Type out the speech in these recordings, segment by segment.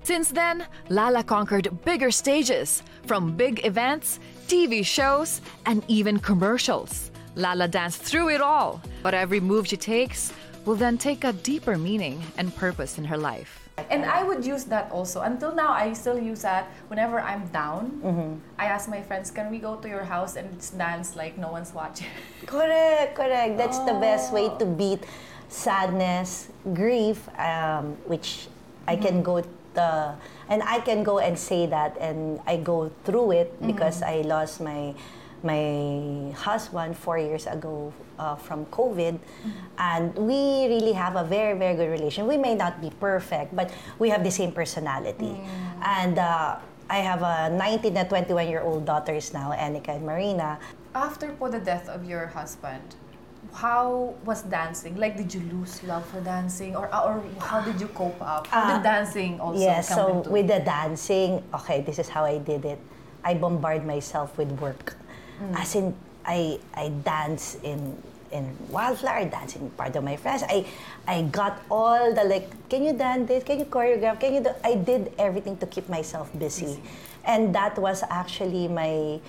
Since then, Lala conquered bigger stages, from big events, TV shows, and even commercials. Lala danced through it all, but every move she takes will then take a deeper meaning and purpose in her life. And I would use that also. Until now, I still use that whenever I'm down. I ask my friends, can we go to your house and dance like no one's watching? Correct. That's the best way to beat sadness, grief, which I can go and I can go and say that, and I go through it because I lost my husband 4 years ago from COVID, and we really have a very, very good relation. We may not be perfect, but we have the same personality. And I have a 19 and 21-year-old daughters now, Annika and Marina. After po the death of your husband, how was dancing? Like, did you lose love for dancing, or how did you cope up? How did dancing also come into? With the dancing, okay, this is how I did it. I bombard myself with work. As in, I dance in Wildflower, I dance in part of my friends. I got all the, like, can you dance this? Can you choreograph? Can you do? I did everything to keep myself busy. And that was actually my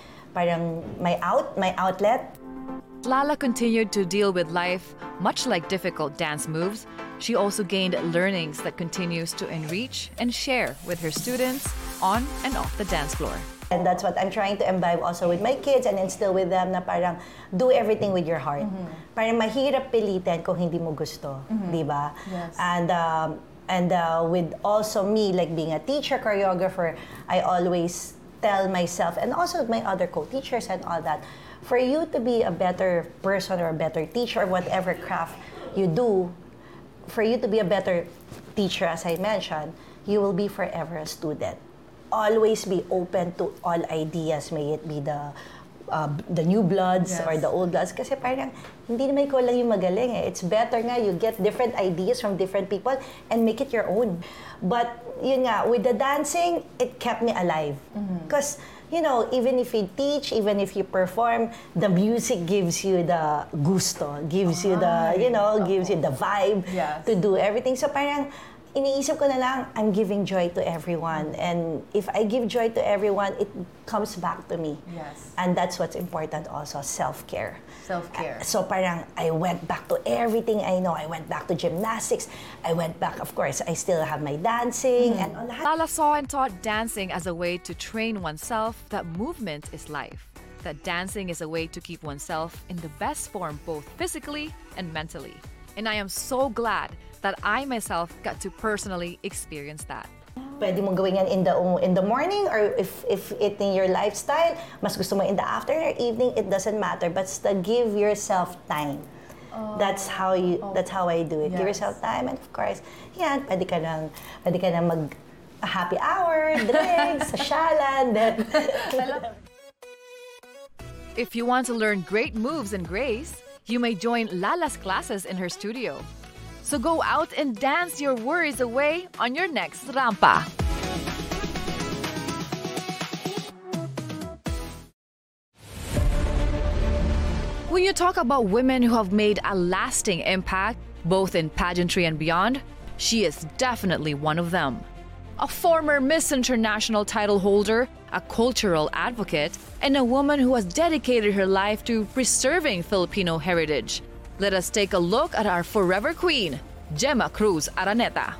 outlet. Lala continued to deal with life, much like difficult dance moves. She also gained learnings that continues to enrich and share with her students on and off the dance floor. And that's what I'm trying to imbibe also with my kids and instill with them, na parang do everything with your heart. Parang mahirap pilitin kung hindi mo gusto, di ba? Yes. And with also me, like being a teacher, choreographer, I always tell myself, and also my other co-teachers and all that, for you to be a better person or a better teacher, or whatever craft you do, for you to be a better teacher, as I mentioned, you will be forever a student. Always be open to all ideas, may it be the new bloods or the old bloods. Kasi parang hindi naman ikaw lang yung magaling eh. It's better nga you get different ideas from different people and make it your own. But yun nga, with the dancing, it kept me alive. Because you know, even if you teach, even if you perform, the music gives you the gusto, gives you the, you know, gives you the vibe to do everything. So parang iniisip ko na lang, I'm giving joy to everyone. And if I give joy to everyone, it comes back to me. Yes. And that's what's important also, self-care. Self-care. So parang I went back to everything I know. I went back to gymnastics. I went back, of course, I still have my dancing and all that. Lala saw and taught dancing as a way to train oneself that movement is life, that dancing is a way to keep oneself in the best form both physically and mentally. And I am so glad that I myself got to personally experience that. Pwede mong gawin yan in the morning, or if it in your lifestyle, mas gusto mo in the afternoon or evening, it doesn't matter. But give yourself time. That's how I do it. Give yourself time, and of course, yan, pwede ka nang mag a happy hour, drinks, sasyalan, then. If you want to learn great moves and grace, you may join Lala's classes in her studio. So go out and dance your worries away on your next rampa. When you talk about women who have made a lasting impact, both in pageantry and beyond, she is definitely one of them. A former Miss International title holder, a cultural advocate, and a woman who has dedicated her life to preserving Filipino heritage. Let us take a look at our forever queen, Gemma Cruz Araneta.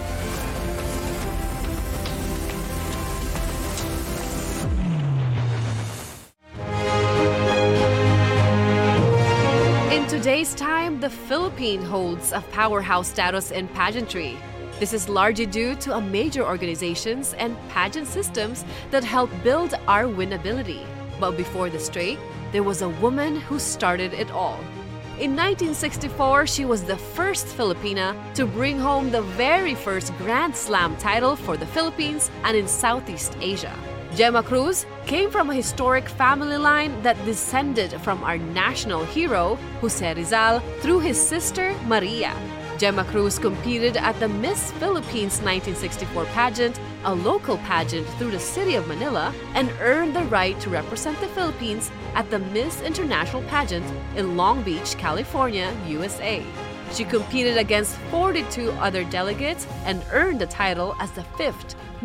In today's time, the Philippines holds a powerhouse status in pageantry. This is largely due to major organizations and pageant systems that help build our winnability. But before the streak, there was a woman who started it all. In 1964, she was the first Filipina to bring home the very first Grand Slam title for the Philippines and in Southeast Asia. Gemma Cruz came from a historic family line that descended from our national hero, Jose Rizal, through his sister, Maria. Gemma Cruz competed at the Miss Philippines 1964 pageant, a local pageant through the city of Manila, and earned the right to represent the Philippines at the Miss International pageant in Long Beach, California, USA. She competed against 42 other delegates and earned the title as the fifth